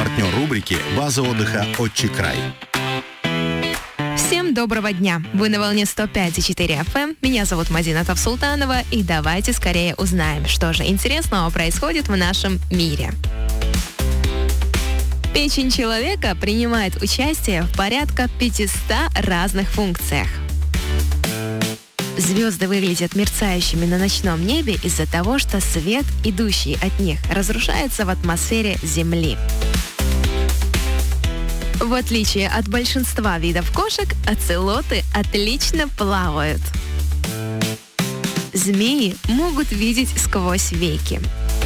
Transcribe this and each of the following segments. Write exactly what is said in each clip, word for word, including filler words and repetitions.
Партнер рубрики «База отдыха «Отчий край». Всем доброго дня! Вы на волне сто пять и четыре эф эм. Меня зовут Мадина Тавсултанова. И давайте скорее узнаем, что же интересного происходит в нашем мире. Печень человека принимает участие в порядка пятистах разных функциях. Звезды выглядят мерцающими на ночном небе из-за того, что свет, идущий от них, разрушается в атмосфере Земли. В отличие от большинства видов кошек, оцелоты отлично плавают. Змеи могут видеть сквозь веки.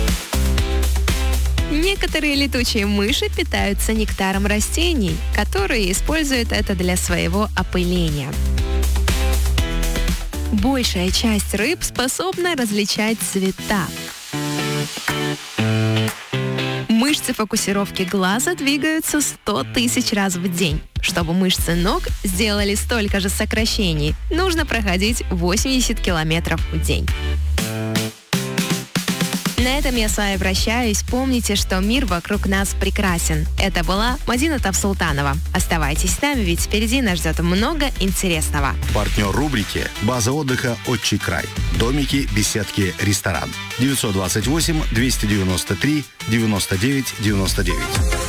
Некоторые летучие мыши питаются нектаром растений, которые используют это для своего опыления. Большая часть рыб способна различать цвета. Мышцы фокусировки глаза двигаются сто тысяч раз в день. Чтобы мышцы ног сделали столько же сокращений, нужно проходить восемьдесят километров в день. На этом я с вами прощаюсь. Помните, что мир вокруг нас прекрасен. Это была Мадина Тавсултанова. Оставайтесь с нами, ведь впереди нас ждет много интересного. Партнер рубрики «База отдыха «Отчий край». Домики, беседки, ресторан. девятьсот двадцать восемь двести девяносто три девяносто девять девяносто девять.